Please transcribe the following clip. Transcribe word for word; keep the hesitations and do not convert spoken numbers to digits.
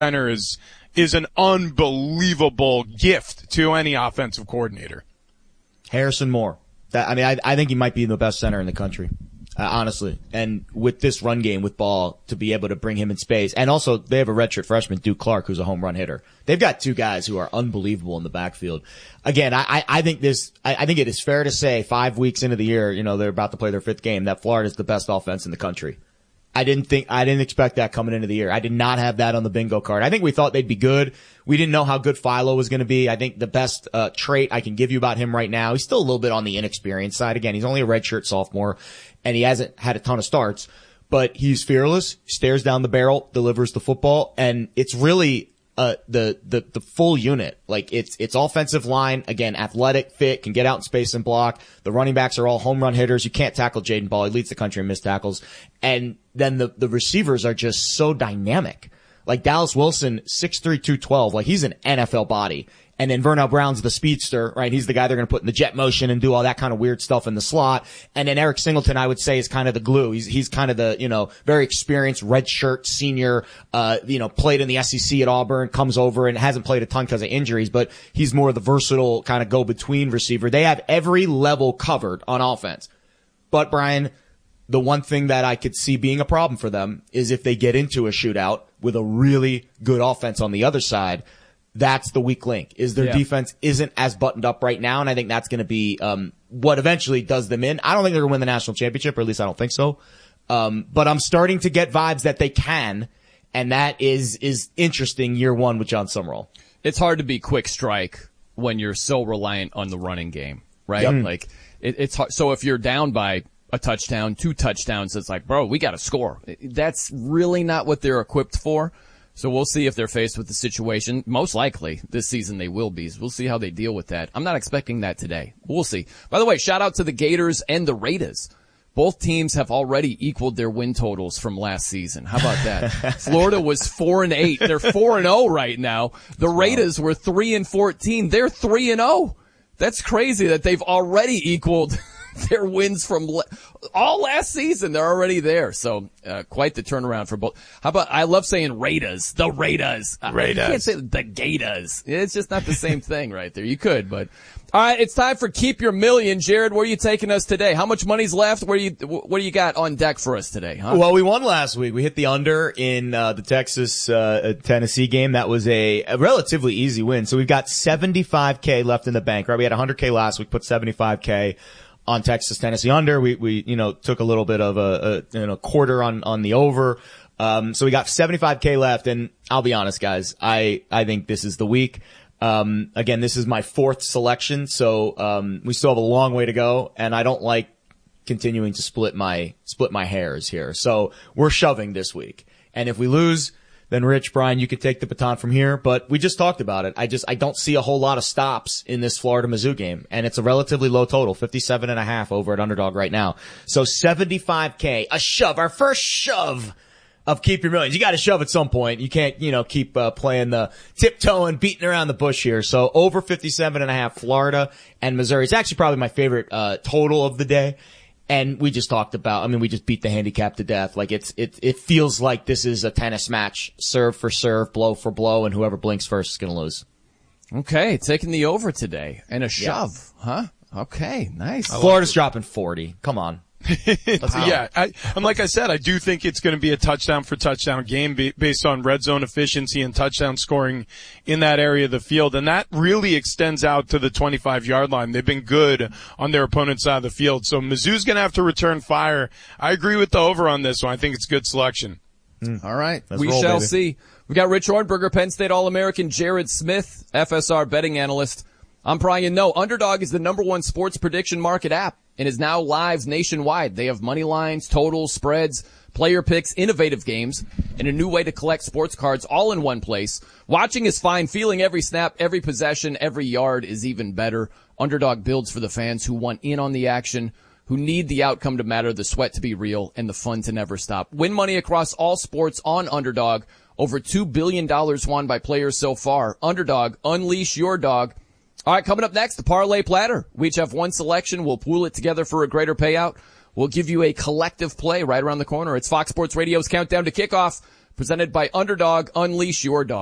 center is is an unbelievable gift to any offensive coordinator. Harrison Moore. That, I mean, I, I think he might be the best center in the country, uh, honestly. And with this run game with Ball, to be able to bring him in space. And also, they have a redshirt freshman, Duke Clark, who's a home run hitter. They've got two guys who are unbelievable in the backfield. Again, I, I think this, I, I think it is fair to say five weeks into the year, you know, they're about to play their fifth game, that Florida's the best offense in the country. I didn't think, I didn't expect that coming into the year. I did not have that on the bingo card. I think we thought they'd be good. We didn't know how good Philo was going to be. I think the best, uh, trait I can give you about him right now, he's still a little bit on the inexperienced side. Again, he's only a redshirt sophomore and he hasn't had a ton of starts, but he's fearless, stares down the barrel, delivers the football, and it's really, uh, the, the, the full unit. Like it's, it's offensive line, again, athletic, fit, can get out in space and block. The running backs are all home run hitters. You can't tackle Jaden Ball. He leads the country in missed tackles. And then the, the receivers are just so dynamic. Like Dallas Wilson, six three, two twelve, like he's an N F L body. And then Vernell Brown's the speedster, right? He's the guy they're going to put in the jet motion and do all that kind of weird stuff in the slot. And then Eric Singleton, I would say, is kind of the glue. He's, he's kind of the, you know, very experienced redshirt senior, uh, you know, played in the S E C at Auburn, comes over and hasn't played a ton because of injuries, but he's more of the versatile kind of go-between receiver. They have every level covered on offense. But Brian, the one thing that I could see being a problem for them is if they get into a shootout with a really good offense on the other side. That's the weak link, is their yeah. defense isn't as buttoned up right now. And I think that's going to be, um, what eventually does them in. I don't think they're going to win the national championship, or at least I don't think so. Um, but I'm starting to get vibes that they can. And that is, is interesting year one with John Summerall. It's hard to be quick strike when you're so reliant on the running game, right? Yep. Like it, it's hard. So if you're down by a touchdown, two touchdowns, it's like, bro, we got to score. That's really not what they're equipped for. So we'll see if they're faced with the situation. Most likely this season they will be. So we'll see how they deal with that. I'm not expecting that today. We'll see. By the way, shout out to the Gators and the Raiders. Both teams have already equaled their win totals from last season. How about that? Florida was four and eight. They're four and oh right now. The Raiders were three and fourteen. They're three and oh. That's crazy that they've already equaled their wins from le- all last season. They're already there. So, uh, quite the turnaround for both. How about, I love saying Raiders, the Raiders. Raiders. I can't say the Gators. It's just not the same thing right there. You could, but. All right, it's time for Keep Your Million. Jared, where are you taking us today? How much money's left? Where you, what do you got on deck for us today, huh? Well, we won last week. We hit the under in, uh, the Texas, uh, Tennessee game. That was a, a relatively easy win. So we've got seventy-five K left in the bank, right? We had one hundred K last week, put seventy-five K on Texas Tennessee under. We, we, you know, took a little bit of a, a you know, quarter on, on the over. Um, so we got seventy-five K left, and I'll be honest, guys, I, I think this is the week. Um, again, this is my fourth selection, so, um, we still have a long way to go, and I don't like continuing to split my, split my hairs here. So we're shoving this week. And if we lose, then Rich, Brian, you could take the baton from here, but we just talked about it. I just, I don't see a whole lot of stops in this Florida Mizzou game, and it's a relatively low total, fifty-seven and a half over at Underdog right now. So seventy-five K, a shove, our first shove of Keep Your Millions. You got to shove at some point. You can't, you know, keep uh, playing the tiptoeing, beating around the bush here. So over fifty-seven and a half, Florida and Missouri. It's actually probably my favorite uh total of the day. And we just talked about, I mean, we just beat the handicap to death. Like it's, it, it feels like this is a tennis match, serve for serve, blow for blow, and whoever blinks first is going to lose. Okay, taking the over today and a shove, yeah. Huh? Okay, nice. Florida's dropping forty. Come on. Yeah, I, and like I said, I do think it's going to be a touchdown for touchdown game be, based on red zone efficiency and touchdown scoring in that area of the field. And that really extends out to the twenty-five yard line. They've been good on their opponent's side of the field. So Mizzou's going to have to return fire. I agree with the over on this one. I think it's a good selection. Mm. All right. Let's we roll, shall baby. see. We got Rich Hornberger, Penn State All-American, Jared Smith, F S R betting analyst. I'm Brian Noe. Underdog is the number one sports prediction market app and is now live nationwide. They have money lines, totals, spreads, player picks, innovative games, and a new way to collect sports cards all in one place. Watching is fine. Feeling every snap, every possession, every yard is even better. Underdog builds for the fans who want in on the action, who need the outcome to matter, the sweat to be real, and the fun to never stop. Win money across all sports on Underdog. Over two billion dollars won by players so far. Underdog, unleash your dog. All right, coming up next, the Parlay Platter. We each have one selection. We'll pool it together for a greater payout. We'll give you a collective play right around the corner. It's Fox Sports Radio's Countdown to Kickoff, presented by Underdog. Unleash your dog.